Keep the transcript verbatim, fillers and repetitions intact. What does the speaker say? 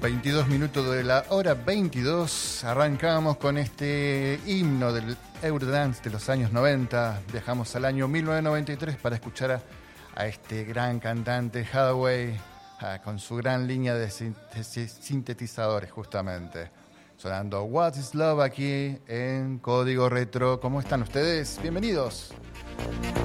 veintidós minutos de la hora veintidós, arrancamos con este himno del Eurodance de los años noventa. Viajamos al año mil novecientos noventa y tres para escuchar a, a este gran cantante Hathaway, a, con su gran línea de, sin, de sintetizadores justamente. Sonando What is Love aquí en Código Retro. ¿Cómo están ustedes? Bienvenidos.